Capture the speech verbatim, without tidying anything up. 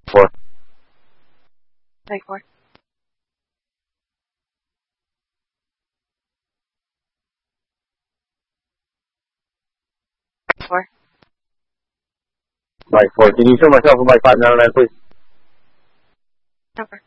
Four. Take four. Four. Mike four. Can you show myself a Mike five nine nine, please? Number.